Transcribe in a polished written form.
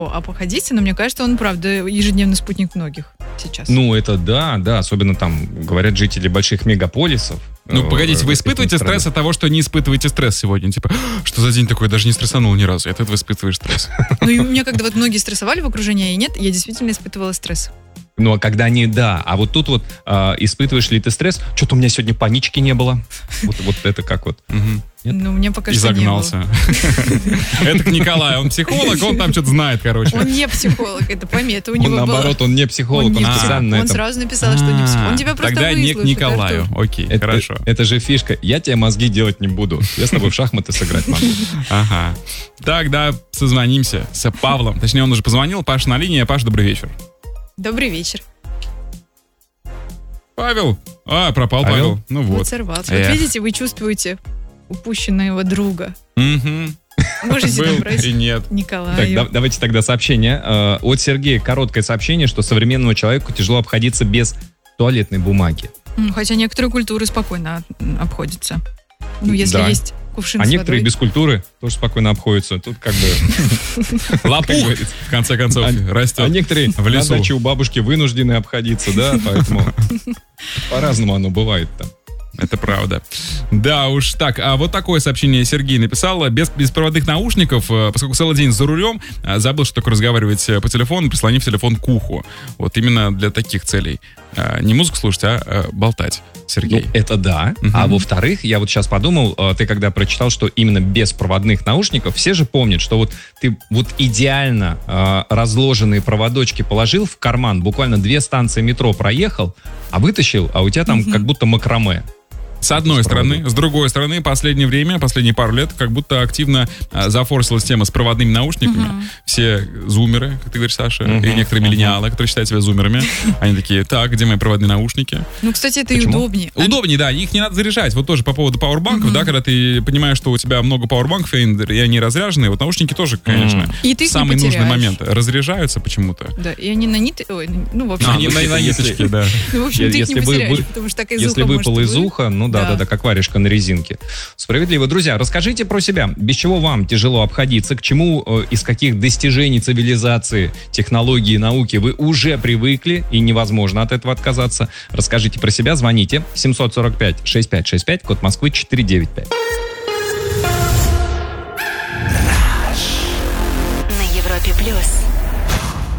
А походите, но мне кажется, он, правда, ежедневный спутник многих сейчас. Ну, это да, особенно там, говорят, жители больших мегаполисов. Ну, погодите, вы испытываете стресс от того, что не испытываете стресс сегодня? Типа, что за день такой, даже не стрессанул ни разу, и от этого испытываешь стресс. Ну, и у меня, когда вот многие стрессовали в окружении, и нет, я действительно испытывала стресс. Ну, а когда не, да. А вот тут вот испытываешь ли ты стресс? Что-то у меня сегодня панички не было. Вот это как вот. Нет? Ну, у меня пока и что загнался. не было. Это Николай, он психолог, он там что-то знает, короче. Он не психолог, это пойми, это у него было. Наоборот, он не психолог, он специально Он сразу написал, что не психолог. Он тебя просто тогда не к выслушает, Николаю. Окей, хорошо. Это же фишка. Я тебе мозги делать не буду. Я с тобой в шахматы сыграть могу. Ага. Тогда созвонимся с Павлом. Точнее, он уже позвонил. Паша на линии. Паш, добрый вечер. Добрый вечер. Павел. Пропал Павел. Ну вот. Вот сорвался. Вот видите, вы чувствуете упущенного друга. Можете набрать и нет. Николаю. Так, давайте тогда сообщение. От Сергея короткое сообщение, что современному человеку тяжело обходиться без туалетной бумаги. Хотя некоторые культуры спокойно обходятся. Ну, если есть кувшин с А водой. некоторые без культуры тоже спокойно обходятся. Тут как бы... Лопух, в конце концов, растет. А некоторые в лесу. на даче у бабушки вынуждены обходиться, да, поэтому по-разному оно бывает там. Это правда. Да уж так. А вот такое сообщение Сергей написал. Без беспроводных наушников, поскольку целый день за рулем, забыл, что такое разговаривать по телефону, прислонив телефон к уху. Вот именно для таких целей. Не музыку слушать, а болтать, Сергей. Ну, это да. А во-вторых, я вот сейчас подумал, ты когда прочитал, что именно без проводных наушников, все же помнят, что вот ты вот идеально разложенные проводочки положил в карман, буквально 2 станции метро проехал, а вытащил, а у тебя там как будто макраме. С одной стороны. С другой стороны, последнее время, последние пару лет, как будто активно зафорсилась тема с проводными наушниками. Все зумеры, как ты говоришь, Саша, и некоторые миллениалы, которые считают себя зумерами, они такие, так, где мои проводные наушники? Ну, кстати, это и удобнее. Удобнее, да, их не надо заряжать. Вот тоже по поводу пауэрбанков, да, когда ты понимаешь, что у тебя много пауэрбанков, и они разряжены, вот наушники тоже, конечно, в самый нужный момент разряжаются почему-то. Да, и они на ниточке, ну, в общем... Они на ниточке, да. Ну, в общем, ты их не потеряешь, потому что так из уха если выпало из уха, ну да, как варежка на резинке. Справедливо. Друзья, расскажите про себя. Без чего вам тяжело обходиться? К чему, из каких достижений цивилизации, технологии, науки вы уже привыкли и невозможно от этого отказаться? Расскажите про себя. Звоните 745-6565, код Москвы 495.